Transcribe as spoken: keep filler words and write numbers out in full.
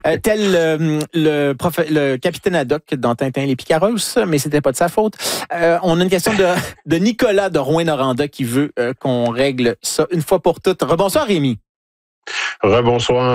Euh, tel euh, le, prof, le capitaine Haddock dans Tintin et les Picaros, mais c'était pas de sa faute. Euh, on a une question de, de Nicolas de Rouyn-Noranda qui veut euh, qu'on règle ça une fois pour toutes. Rebonsoir, Rémi. Rebonsoir.